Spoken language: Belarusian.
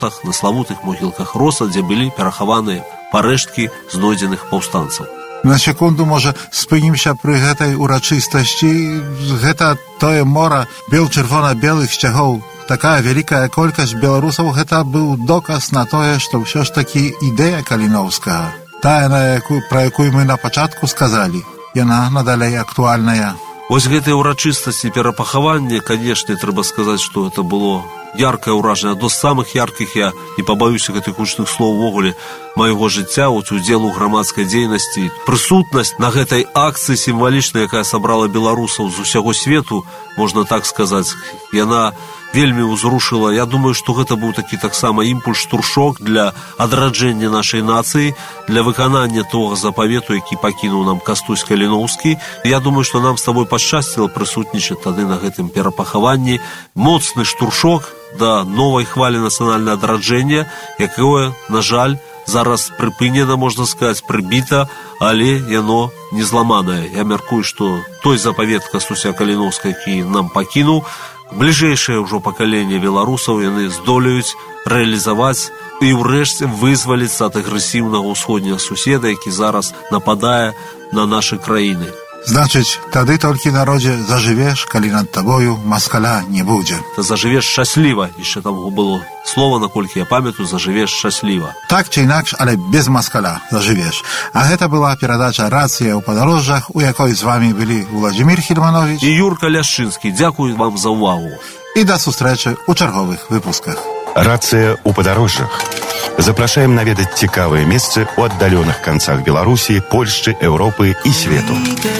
на славутых могілках Роса, дзе былі перахаваныя парэшткі знойдзеных паўстанцаў. На секунду, можа, спынімся пры гэтай урачыстасці. Гэта тое мора бел-чырвона-белых сцягоў. Такая вялікая колькасць беларусаў, гэта быў доказ на тое, што ўсё ж такі ідэя Каліноўскага, тая, пра якую мы на пачатку сказалі, яна надалей актуальная. Вось гэтай урачыстасці перапахавання, канешне, трэба сказаць, што гэта было яркае ўражанне, адно з самых яркіх, я не пабаюся гэтых гучных слоў увогуле майго жыцця, удзел у грамадскай дзейнасці. Прысутнасць на гэтай акцыі сімвалічнай, якая сабрала беларусаў з усяго свету, можна так сказаць, яна вельмі ўзрушыла. Я думаю, што гэта быў такі таксама імпульс-штуршок для адраджэння нашай нацыі, для выканання того запавету, які пакінуў нам Кастусь Каліноўскі. Я думаю, што нам з табой пашчасціла прысутнічаць тады на гэтым перапахаванні. Моцны штуршок да новай хвалі нацыянальнага адраджэння, якое, на жаль, зараз прыпынена, можна сказаць, прыбіта, але яно не зламанае. Я мяркую, што той запавет Кастуся Каліноўскага, які нам пакінуў, бліжэйшае ўжо пакаленне беларусаў яны здолеюць рэалізаваць і ўрэшце вызваліцца ад агрэсіўнага ўсходняга суседа, які зараз нападае на нашы краіны. Значыць, тады толькі народзе зажывеш, калі над табою маскаля не будзе. Ты зажывеш шчасліва, яшчэ там было слова, наколькі я памятаю, зажывеш шчасліва. Так ці інакш, але без маскаля зажывеш. А гэта была перадача «Рацыя ў падарожжах», у якой з вамі былі Владзімір Хільманович і Юрка Ляшчынскі. Дзякую вам за ўвагу. І да сустрэчы ў чарговых выпусках. «Рацыя ў падарожжах». Запрашаем наведаць цікавыя месцы ў аддаленых канцах Беларусі, Польшчы, Еўропы і свету.